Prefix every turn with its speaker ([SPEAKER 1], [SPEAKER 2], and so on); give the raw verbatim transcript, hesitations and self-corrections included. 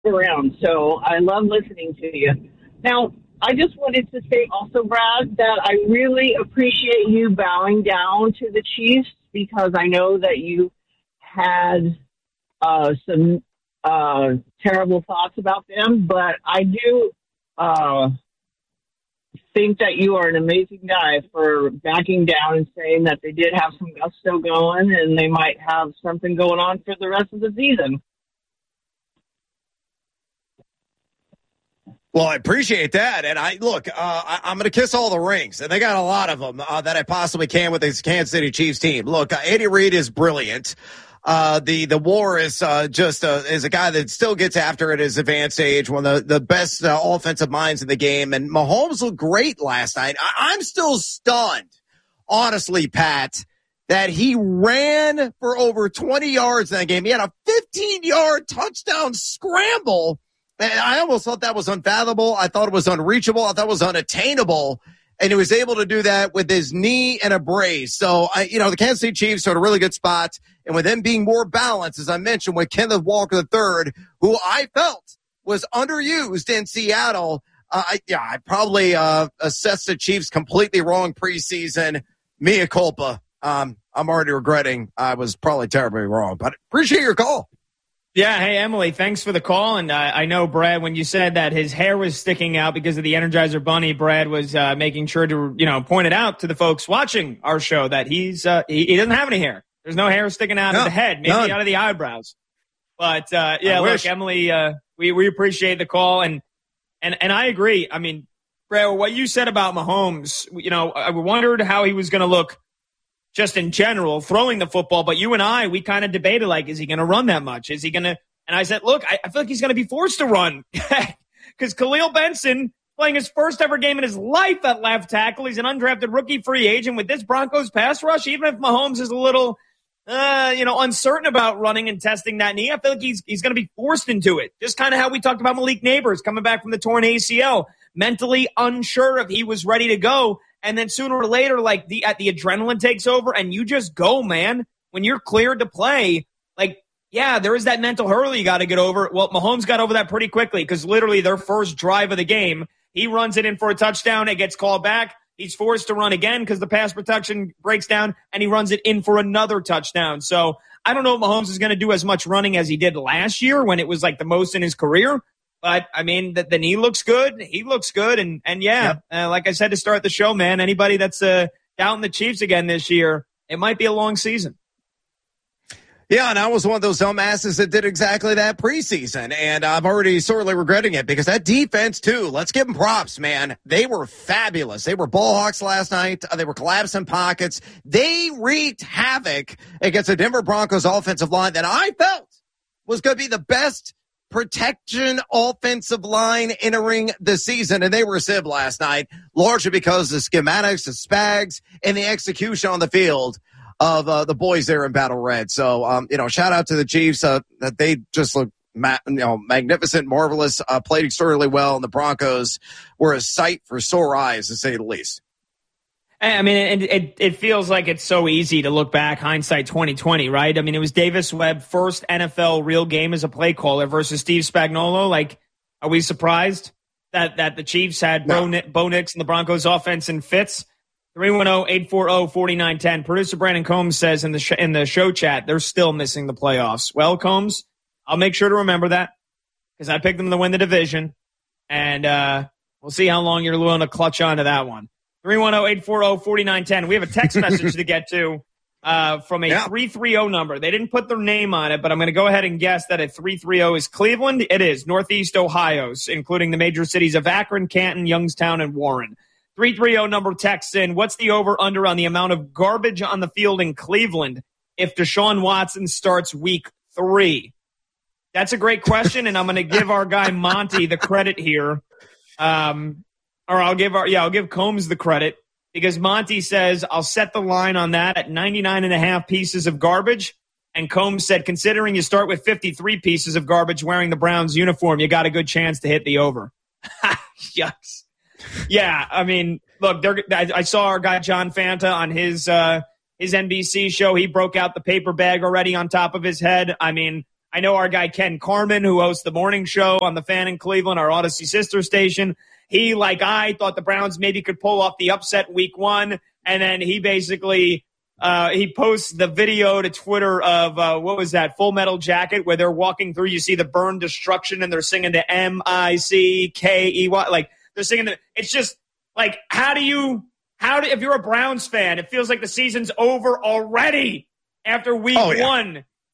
[SPEAKER 1] around. So I love listening to you. Now, I just wanted to say also, Brad, that I really appreciate you bowing down to the Chiefs because I know that you had uh, some uh, terrible thoughts about them, but I do uh, think that you are an amazing guy for backing down and saying that they did have some gusto going and they might have something going on for the rest of the season.
[SPEAKER 2] Well, I appreciate that. And I look, uh, I, I'm going to kiss all the rings, and they got a lot of them uh, that I possibly can with this Kansas City Chiefs team. Look, uh, Andy Reid is brilliant. Uh, the, the war is, uh, just, uh, is a guy that still gets after it at his advanced age, one of the, the best uh, offensive minds in the game. And Mahomes looked great last night. I, I'm still stunned, honestly, Pat, that he ran for over twenty yards in that game. He had a fifteen yard touchdown scramble. And I almost thought that was unfathomable. I thought it was unreachable. I thought it was unattainable. And he was able to do that with his knee and a brace. So, I, you know, the Kansas City Chiefs are in a really good spot. And with them being more balanced, as I mentioned, with Kenneth Walker the third, who I felt was underused in Seattle, uh, I, yeah, I probably uh, assessed the Chiefs completely wrong preseason. Mea culpa. Um, I'm already regretting I was probably terribly wrong. But appreciate your call.
[SPEAKER 3] Yeah, hey, Emily, thanks for the call. And uh, I know, Brad, when you said that his hair was sticking out because of the Energizer Bunny, Brad was uh, making sure to, you know, point it out to the folks watching our show that he's uh, he, he doesn't have any hair. There's no hair sticking out
[SPEAKER 2] no,
[SPEAKER 3] of the head, maybe
[SPEAKER 2] none.
[SPEAKER 3] out of the eyebrows. But, uh, yeah,
[SPEAKER 2] I
[SPEAKER 3] look,
[SPEAKER 2] wish.
[SPEAKER 3] Emily, uh, we, we appreciate the call. And, and, and I agree. I mean, Brad, what you said about Mahomes, you know, I wondered how he was going to look just in general throwing the football. But you and I, we kind of debated, like, is he going to run that much? Is he going to? And I said, look, I, I feel like he's going to be forced to run because Khalil Benson playing his first ever game in his life at left tackle. He's an undrafted rookie free agent with this Broncos pass rush. Even if Mahomes is a little, uh, you know, uncertain about running and testing that knee, I feel like he's, he's going to be forced into it. Just kind of how we talked about Malik Neighbors coming back from the torn A C L, mentally unsure if he was ready to go. And then sooner or later, like the, at the adrenaline takes over and you just go, man, when you're cleared to play, like, yeah, there is that mental hurdle you got to get over. Well, Mahomes got over that pretty quickly because literally their first drive of the game, he runs it in for a touchdown. It gets called back. He's forced to run again because the pass protection breaks down, and he runs it in for another touchdown. So I don't know if Mahomes is going to do as much running as he did last year when it was like the most in his career. But, I mean, the, the knee looks good. He looks good. And, and yeah, yep. uh, like I said to start the show, man, anybody that's uh, doubting the Chiefs again this year, it might be a long season.
[SPEAKER 2] Yeah, and I was one of those dumbasses that did exactly that preseason, and I'm already sorely regretting it because that defense, too, let's give them props, man. They were fabulous. They were ball hawks last night. They were collapsing pockets. They wreaked havoc against the Denver Broncos offensive line that I felt was going to be the best protection offensive line entering the season, and they were sib last night, largely because of the schematics, the spags, and the execution on the field of uh, the boys there in Battle Red. So, um, you know, shout out to the Chiefs. Uh, that they just look, ma- you know, magnificent, marvelous, uh, played extraordinarily well. And the Broncos were a sight for sore eyes, to say the least.
[SPEAKER 3] I mean, it, it, it feels like it's so easy to look back, hindsight twenty twenty, right? I mean, it was Davis Webb, first N F L real game as a play caller versus Steve Spagnuolo. Like, are we surprised that, that the Chiefs had no. Bo, Bo Nix and the Broncos offense in fits? three one zero, eight four zero, four nine one zero. Producer Brandon Combs says in the sh- in the show chat, they're still missing the playoffs. Well, Combs, I'll make sure to remember that because I picked them to win the division. And uh, we'll see how long you're willing to clutch on to that one. three one zero, eight four zero, four nine one zero. We have a text message to get to uh, from a yeah. three three zero number. They didn't put their name on it, but I'm going to go ahead and guess that a three three zero is Cleveland. It is. Northeast Ohio, including the major cities of Akron, Canton, Youngstown, and Warren. three three zero number texts in, what's the over-under on the amount of garbage on the field in Cleveland if Deshaun Watson starts week three? That's a great question, and I'm going to give our guy Monty the credit here. Um, or I'll give our yeah, I'll give Combs the credit because Monty says I'll set the line on that at ninety-nine and a half pieces of garbage. And Combs said, considering you start with fifty-three pieces of garbage wearing the Browns uniform, you got a good chance to hit the over. Yucks. Yeah, I mean, look, I, I saw our guy John Fanta on his uh, his N B C show. He broke out the paper bag already on top of his head. I mean, I know our guy Ken Carmen, who hosts the morning show on the Fan in Cleveland, our Odyssey sister station. He, like I, thought the Browns maybe could pull off the upset week one, and then he basically uh, he posts the video to Twitter of uh, what was that, Full Metal Jacket, where they're walking through. You see the burn destruction, and they're singing the M I C K E Y, like they're singing the. It's just like, how do you, how do if you're a Browns fan, it feels like the season's over already after week
[SPEAKER 2] oh, yeah.
[SPEAKER 3] one.